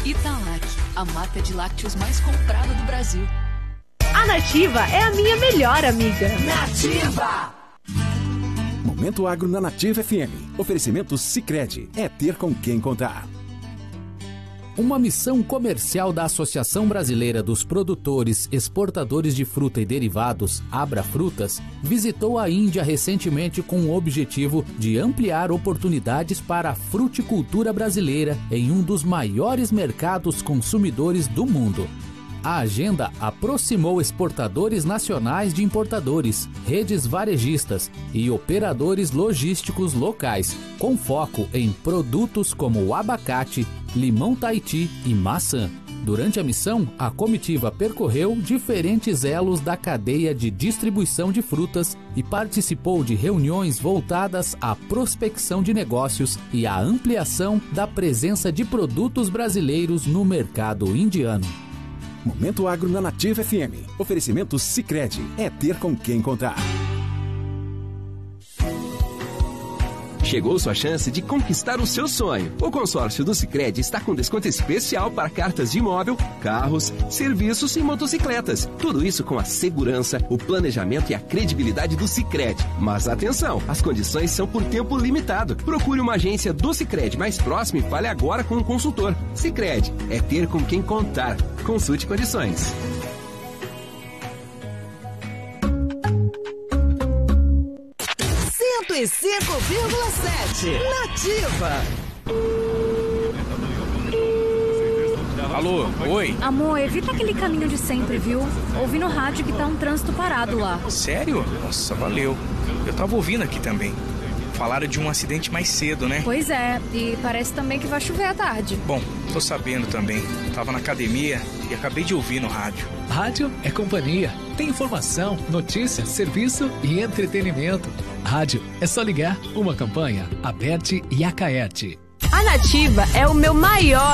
Italac, a marca de lácteos mais comprada do Brasil. A Nativa é a minha melhor amiga. Nativa! Momento Agro na Nativa FM. Oferecimento Sicredi. É ter com quem contar. Uma missão comercial da Associação Brasileira dos Produtores Exportadores de Fruta e Derivados, Abra Frutas, visitou a Índia recentemente com o objetivo de ampliar oportunidades para a fruticultura brasileira em um dos maiores mercados consumidores do mundo. A agenda aproximou exportadores nacionais de importadores, redes varejistas e operadores logísticos locais, com foco em produtos como o abacate, limão Tahiti e maçã. Durante a missão, a comitiva percorreu diferentes elos da cadeia de distribuição de frutas e participou de reuniões voltadas à prospecção de negócios e à ampliação da presença de produtos brasileiros no mercado indiano. Momento Agro na Nativa FM. Oferecimento Sicredi. É ter com quem contar. Chegou sua chance de conquistar o seu sonho. O consórcio do Sicredi está com desconto especial para cartas de imóvel, carros, serviços e motocicletas. Tudo isso com a segurança, o planejamento e a credibilidade do Sicredi. Mas atenção, as condições são por tempo limitado. Procure uma agência do Sicredi mais próxima e fale agora com um consultor. Sicredi, é ter com quem contar. Consulte condições. E 5,7 Nativa. Alô, oi? Amor, evita aquele caminho de sempre, viu? Ouvi no rádio que tá um trânsito parado lá. Sério? Nossa, valeu. Eu tava ouvindo aqui também. Falaram de um acidente mais cedo, né? Pois é, e parece também que vai chover à tarde. Bom, tô sabendo também. Tava na academia e acabei de ouvir no rádio. Rádio é companhia. Tem informação, notícia, serviço e entretenimento. Rádio é só ligar. Uma campanha, Aberte e Acaerte. A Nativa é o meu maior